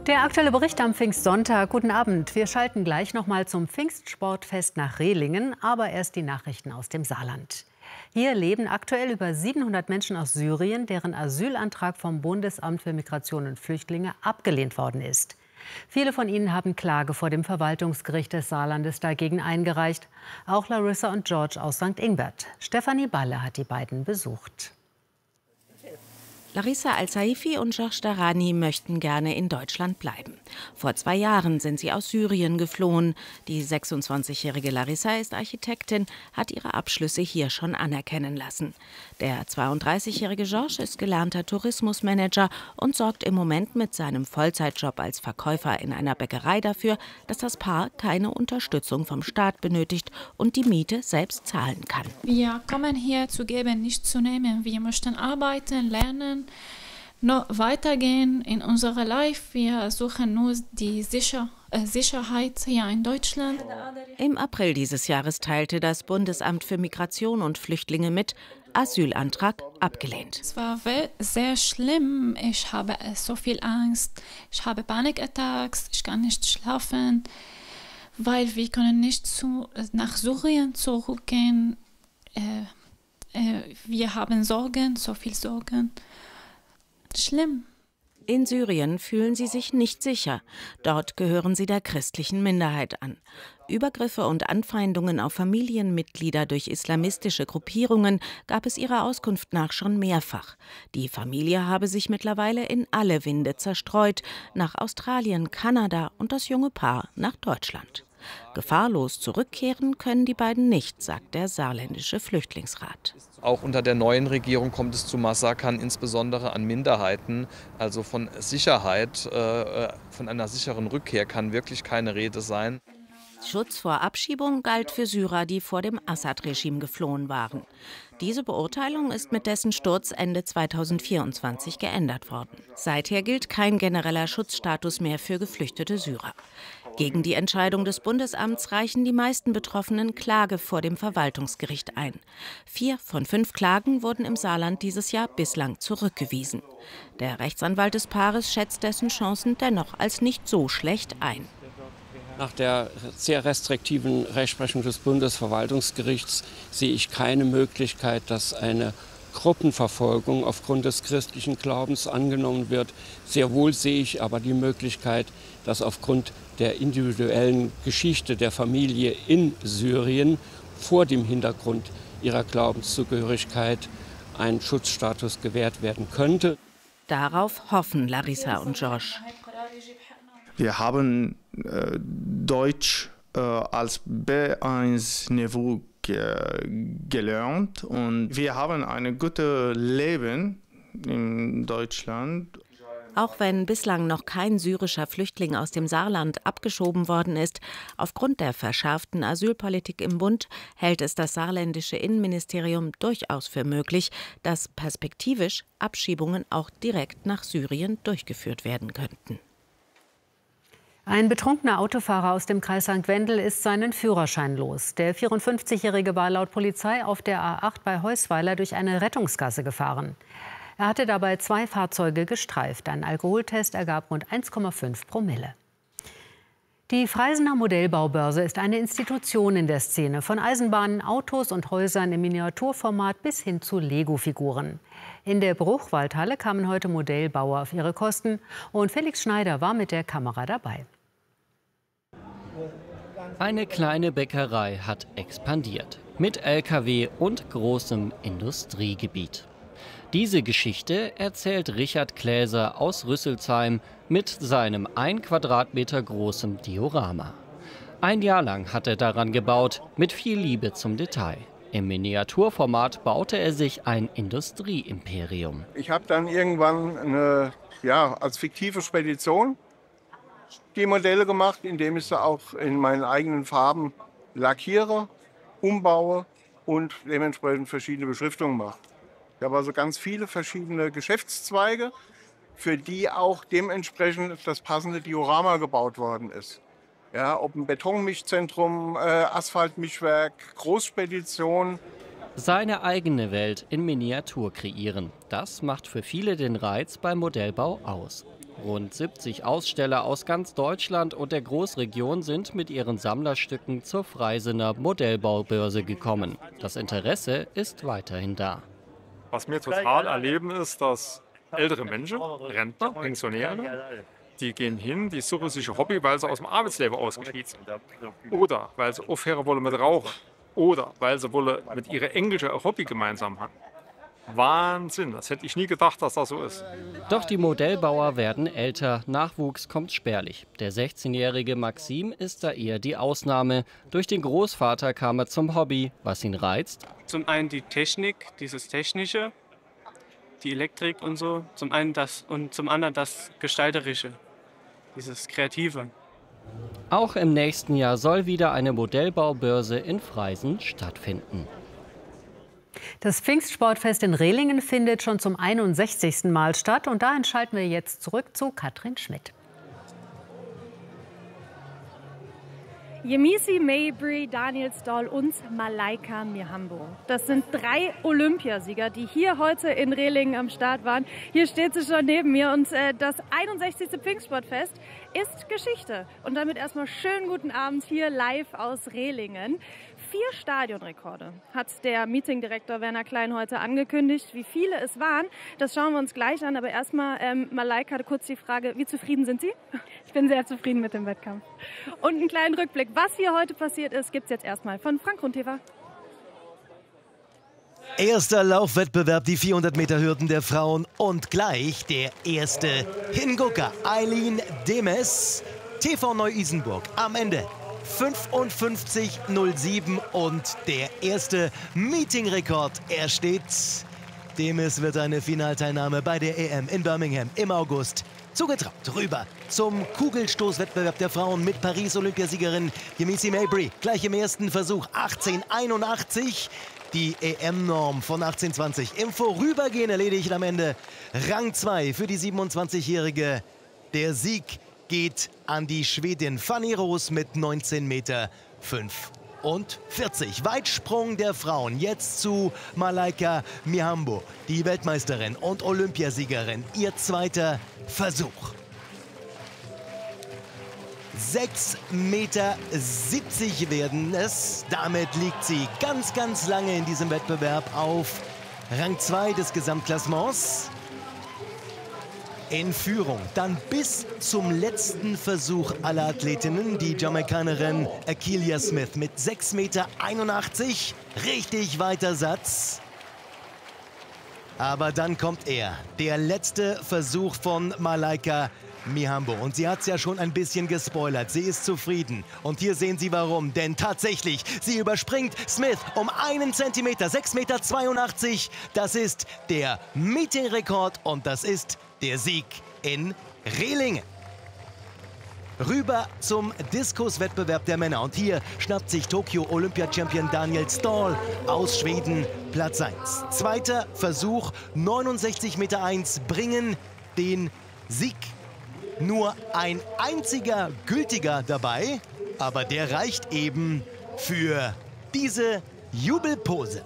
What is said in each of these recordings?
Der aktuelle Bericht am Pfingstsonntag. Guten Abend. Wir schalten gleich noch mal zum Pfingstsportfest nach Rehlingen, aber erst die Nachrichten aus dem Saarland. Hier leben aktuell über 700 Menschen aus Syrien, deren Asylantrag vom Bundesamt für Migration und Flüchtlinge abgelehnt worden ist. Viele von ihnen haben Klage vor dem Verwaltungsgericht des Saarlandes dagegen eingereicht. Auch Larissa und George aus St. Ingbert. Stefanie Balle hat die beiden besucht. Larissa Al-Saifi und George Darani möchten gerne in Deutschland bleiben. Vor 2 Jahren sind sie aus Syrien geflohen. Die 26-jährige Larissa ist Architektin, hat ihre Abschlüsse hier schon anerkennen lassen. Der 32-jährige George ist gelernter Tourismusmanager und sorgt im Moment mit seinem Vollzeitjob als Verkäufer in einer Bäckerei dafür, dass das Paar keine Unterstützung vom Staat benötigt und die Miete selbst zahlen kann. Wir kommen hier zu geben, nicht zu nehmen. Wir möchten arbeiten, lernen, noch weitergehen in unserer Life. Wir suchen nur die Sicherheit hier in Deutschland. Im April dieses Jahres teilte das Bundesamt für Migration und Flüchtlinge mit, Asylantrag abgelehnt. Es war sehr schlimm. Ich habe so viel Angst. Ich habe Panikattacks. Ich kann nicht schlafen, weil wir können nicht nach Syrien zurückgehen. Wir haben Sorgen, so viel Sorgen. Schlimm. In Syrien fühlen sie sich nicht sicher. Dort gehören sie der christlichen Minderheit an. Übergriffe und Anfeindungen auf Familienmitglieder durch islamistische Gruppierungen gab es ihrer Auskunft nach schon mehrfach. Die Familie habe sich mittlerweile in alle Winde zerstreut, nach Australien, Kanada und das junge Paar nach Deutschland. Gefahrlos zurückkehren können die beiden nicht, sagt der saarländische Flüchtlingsrat. Auch unter der neuen Regierung kommt es zu Massakern, insbesondere an Minderheiten. Also von Sicherheit, von einer sicheren Rückkehr kann wirklich keine Rede sein. Schutz vor Abschiebung galt für Syrer, die vor dem Assad-Regime geflohen waren. Diese Beurteilung ist mit dessen Sturz Ende 2024 geändert worden. Seither gilt kein genereller Schutzstatus mehr für geflüchtete Syrer. Gegen die Entscheidung des Bundesamts reichen die meisten Betroffenen Klage vor dem Verwaltungsgericht ein. 4 von 5 Klagen wurden im Saarland dieses Jahr bislang zurückgewiesen. Der Rechtsanwalt des Paares schätzt dessen Chancen dennoch als nicht so schlecht ein. Nach der sehr restriktiven Rechtsprechung des Bundesverwaltungsgerichts sehe ich keine Möglichkeit, dass eine Gruppenverfolgung aufgrund des christlichen Glaubens angenommen wird. Sehr wohl sehe ich aber die Möglichkeit, dass aufgrund der individuellen Geschichte der Familie in Syrien vor dem Hintergrund ihrer Glaubenszugehörigkeit ein Schutzstatus gewährt werden könnte. Darauf hoffen Larissa und George. Wir haben Deutsch als B1-Niveau gelernt und wir haben ein gutes Leben in Deutschland. Auch wenn bislang noch kein syrischer Flüchtling aus dem Saarland abgeschoben worden ist, aufgrund der verschärften Asylpolitik im Bund hält es das saarländische Innenministerium durchaus für möglich, dass perspektivisch Abschiebungen auch direkt nach Syrien durchgeführt werden könnten. Ein betrunkener Autofahrer aus dem Kreis St. Wendel ist seinen Führerschein los. Der 54-Jährige war laut Polizei auf der A8 bei Heusweiler durch eine Rettungsgasse gefahren. Er hatte dabei 2 Fahrzeuge gestreift. Ein Alkoholtest ergab rund 1,5 Promille. Die Freisener Modellbaubörse ist eine Institution in der Szene. Von Eisenbahnen, Autos und Häusern im Miniaturformat bis hin zu Lego-Figuren. In der Bruchwaldhalle kamen heute Modellbauer auf ihre Kosten. Und Felix Schneider war mit der Kamera dabei. Eine kleine Bäckerei hat expandiert. Mit LKW und großem Industriegebiet. Diese Geschichte erzählt Richard Kläser aus Rüsselsheim mit seinem 1 Quadratmeter großen Diorama. Ein Jahr lang hat er daran gebaut, mit viel Liebe zum Detail. Im Miniaturformat baute er sich ein Industrieimperium. Ich habe dann irgendwann als fiktive Spedition die Modelle gemacht, indem ich sie auch in meinen eigenen Farben lackiere, umbaue und dementsprechend verschiedene Beschriftungen mache. Ich habe also ganz viele verschiedene Geschäftszweige, für die auch dementsprechend das passende Diorama gebaut worden ist. Ja, ob ein Betonmischzentrum, Asphaltmischwerk, Großspedition. Seine eigene Welt in Miniatur kreieren. Das macht für viele den Reiz beim Modellbau aus. Rund 70 Aussteller aus ganz Deutschland und der Großregion sind mit ihren Sammlerstücken zur Freisinner Modellbaubörse gekommen. Das Interesse ist weiterhin da. Was wir total erleben ist, dass ältere Menschen, Rentner, Pensionäre, die gehen hin, die suchen sich ein Hobby, weil sie aus dem Arbeitsleben ausgeschieden sind. Oder weil sie aufhören wollen mit Rauchen. Oder weil sie wollen mit ihren Enkeln ein Hobby gemeinsam haben. Wahnsinn, das hätte ich nie gedacht, dass das so ist. Doch die Modellbauer werden älter, Nachwuchs kommt spärlich. Der 16-jährige Maxim ist da eher die Ausnahme. Durch den Großvater kam er zum Hobby. Was ihn reizt? Zum einen die Technik, dieses Technische, die Elektrik und so. Zum einen das und zum anderen das Gestalterische, dieses Kreative. Auch im nächsten Jahr soll wieder eine Modellbaubörse in Freisen stattfinden. Das Pfingstsportfest in Rehlingen findet schon zum 61. Mal statt. Und dahin schalten wir jetzt zurück zu Katrin Schmidt. Yemisi Mabry, Daniel Stoll und Malaika Mihambo. Das sind 3 Olympiasieger, die hier heute in Rehlingen am Start waren. Hier steht sie schon neben mir und das 61. Pfingstsportfest ist Geschichte. Und damit erstmal schönen guten Abend hier live aus Rehlingen. 4 Stadionrekorde hat der Meetingdirektor Werner Klein heute angekündigt. Wie viele es waren, das schauen wir uns gleich an. Aber erstmal, Malaika, kurz die Frage, wie zufrieden sind Sie? Ich bin sehr zufrieden mit dem Wettkampf. Und einen kleinen Rückblick, was hier heute passiert ist, gibt es jetzt erstmal von Frank Grundhefer. Erster Laufwettbewerb, die 400 Meter Hürden der Frauen und gleich der erste Hingucker, Eileen Demes, TV Neu-Isenburg. Am Ende 55:07 und der erste Meetingrekord. Er steht. Demes wird eine Finalteilnahme bei der EM in Birmingham im August zugetraut. Rüber zum Kugelstoßwettbewerb der Frauen mit Paris-Olympiasiegerin Yemisi Mabry. Gleich im ersten Versuch 18:81. Die EM-Norm von 18:20 im Vorübergehen erledigt am Ende. Rang 2 für die 27-Jährige. Der Sieg geht an die Schwedin Fanny Roos mit 19,45 Meter. Weitsprung der Frauen jetzt zu Malaika Mihambo, die Weltmeisterin und Olympiasiegerin. Ihr zweiter Versuch. 6,70 Meter werden es. Damit liegt sie ganz, ganz lange in diesem Wettbewerb auf Rang 2 des Gesamtklassements. In Führung, dann bis zum letzten Versuch aller Athletinnen, die Jamaikanerin Akeelia Smith mit 6,81 Meter. Richtig weiter Satz. Aber dann kommt er, der letzte Versuch von Malaika Mihambo. Und sie hat es ja schon ein bisschen gespoilert. Sie ist zufrieden. Und hier sehen Sie warum. Denn tatsächlich, sie überspringt Smith um 1 Zentimeter. 6,82 Meter. Das ist der Meetingrekord und das ist der Sieg in Rehlingen. Rüber zum Diskuswettbewerb der Männer. Und hier schnappt sich Tokio-Olympia-Champion Daniel Stoll aus Schweden Platz 1. Zweiter Versuch, 69,1 Meter, bringen den Sieg. Nur ein einziger gültiger dabei, aber der reicht eben für diese Jubelpose.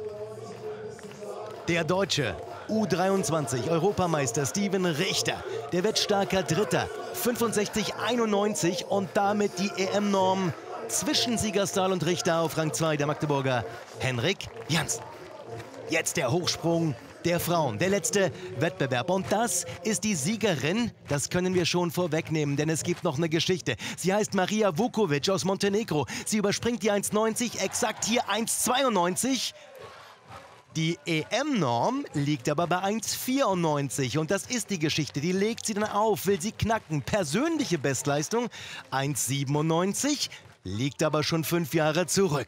Der Deutsche U23-Europameister Steven Richter, der wettstarker Dritter, 65,91 und damit die EM-Norm zwischen Siegerstahl und Richter auf Rang 2 der Magdeburger Henrik Janssen. Jetzt der Hochsprung der Frauen, der letzte Wettbewerb. Und das ist die Siegerin, das können wir schon vorwegnehmen, denn es gibt noch eine Geschichte. Sie heißt Maria Vukovic aus Montenegro. Sie überspringt die 1,90, exakt hier 1,92. Die EM-Norm liegt aber bei 1,94 und das ist die Geschichte. Die legt sie dann auf, will sie knacken. Persönliche Bestleistung 1,97, liegt aber schon 5 Jahre zurück.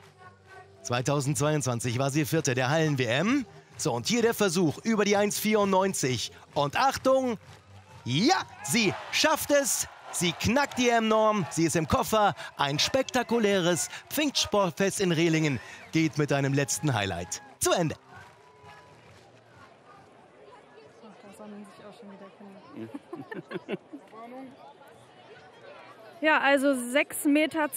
2022 war sie Vierte der Hallen-WM. So, und hier der Versuch über die 1,94. Und Achtung, ja, sie schafft es. Sie knackt die EM-Norm, sie ist im Koffer. Ein spektakuläres Pfingstsportfest in Rehlingen geht mit einem letzten Highlight zu Ende. Ja, also 6,82 Meter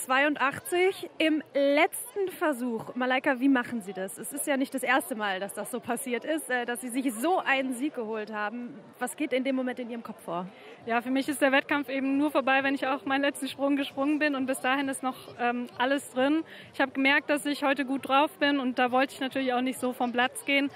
im letzten Versuch. Malaika, wie machen Sie das? Es ist ja nicht das erste Mal, dass das so passiert ist, dass Sie sich so einen Sieg geholt haben. Was geht in dem Moment in Ihrem Kopf vor? Ja, für mich ist der Wettkampf eben nur vorbei, wenn ich auch meinen letzten Sprung gesprungen bin und bis dahin ist noch alles drin. Ich habe gemerkt, dass ich heute gut drauf bin und da wollte ich natürlich auch nicht so vom Platz gehen.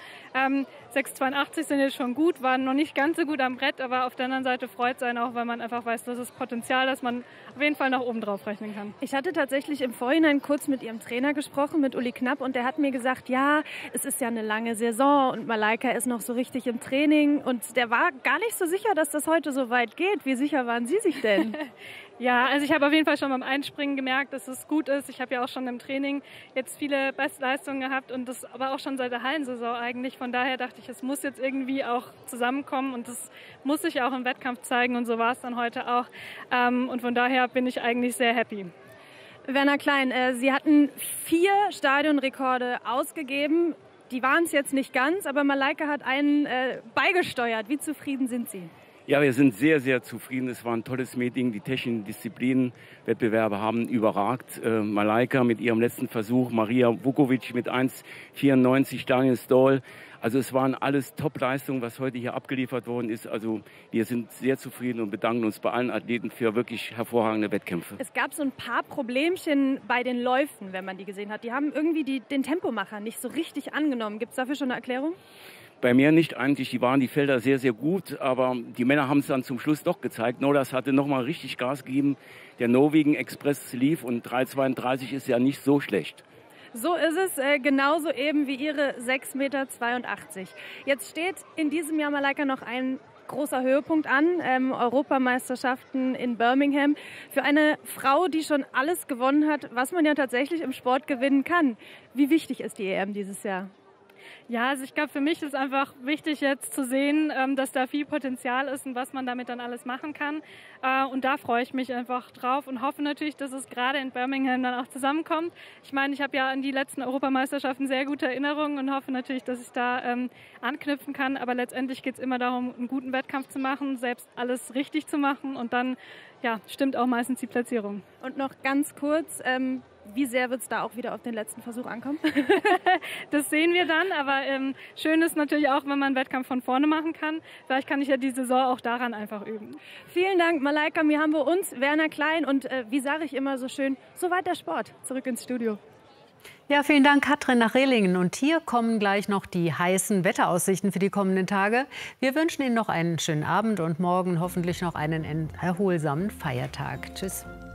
6,82 sind jetzt schon gut, waren noch nicht ganz so gut am Brett, aber auf der anderen Seite freut es einen auch, weil man einfach weiß, das ist Potenzial, dass man auf jeden Fall nach oben drauf rechnen kann. Ich hatte tatsächlich im Vorhinein kurz mit Ihrem Trainer gesprochen, mit Uli Knapp, und der hat mir gesagt, ja, es ist ja eine lange Saison und Malaika ist noch so richtig im Training und der war gar nicht so sicher, dass das heute so weit geht. Wie sicher waren Sie sich denn? Ja, also ich habe auf jeden Fall schon beim Einspringen gemerkt, dass es gut ist. Ich habe ja auch schon im Training jetzt viele Bestleistungen gehabt und das aber auch schon seit der Hallensaison eigentlich. Von daher dachte ich, es muss jetzt irgendwie auch zusammenkommen und das muss sich auch im Wettkampf zeigen und so war es dann heute auch. Und von daher bin ich eigentlich sehr happy. Werner Klein, Sie hatten 4 Stadionrekorde ausgegeben. Die waren es jetzt nicht ganz, aber Malaika hat einen beigesteuert. Wie zufrieden sind Sie? Ja, wir sind sehr, sehr zufrieden. Es war ein tolles Meeting. Die technischen Disziplinenwettbewerbe haben überragt. Malaika mit ihrem letzten Versuch, Maria Vukovic mit 1,94, Daniel Stoll. Also es waren alles Top-Leistungen, was heute hier abgeliefert worden ist. Also wir sind sehr zufrieden und bedanken uns bei allen Athleten für wirklich hervorragende Wettkämpfe. Es gab so ein paar Problemchen bei den Läufen, wenn man die gesehen hat. Die haben irgendwie den Tempomacher nicht so richtig angenommen. Gibt es dafür schon eine Erklärung? Bei mir nicht eigentlich, die waren die Felder sehr, sehr gut, aber die Männer haben es dann zum Schluss doch gezeigt. Nodas hatte nochmal richtig Gas gegeben, der Norwegen Express lief und 3,32 ist ja nicht so schlecht. So ist es, genauso eben wie ihre 6,82 Meter. Jetzt steht in diesem Jahr, Malaika, noch ein großer Höhepunkt an, Europameisterschaften in Birmingham. Für eine Frau, die schon alles gewonnen hat, was man ja tatsächlich im Sport gewinnen kann. Wie wichtig ist die EM dieses Jahr? Ja, also ich glaube, für mich ist einfach wichtig jetzt zu sehen, dass da viel Potenzial ist und was man damit dann alles machen kann. Und da freue ich mich einfach drauf und hoffe natürlich, dass es gerade in Birmingham dann auch zusammenkommt. Ich meine, ich habe ja an die letzten Europameisterschaften sehr gute Erinnerungen und hoffe natürlich, dass ich da anknüpfen kann. Aber letztendlich geht es immer darum, einen guten Wettkampf zu machen, selbst alles richtig zu machen und dann ja, stimmt auch meistens die Platzierung. Und noch ganz kurz, wie sehr wird es da auch wieder auf den letzten Versuch ankommen? Das sehen wir dann, aber schön ist natürlich auch, wenn man einen Wettkampf von vorne machen kann. Vielleicht kann ich ja die Saison auch daran einfach üben. Vielen Dank, Malaika Mihambo und Werner Klein. Und wie sage ich immer so schön, soweit der Sport. Zurück ins Studio. Ja, vielen Dank, Katrin, nach Rehlingen. Und hier kommen gleich noch die heißen Wetteraussichten für die kommenden Tage. Wir wünschen Ihnen noch einen schönen Abend und morgen hoffentlich noch einen erholsamen Feiertag. Tschüss.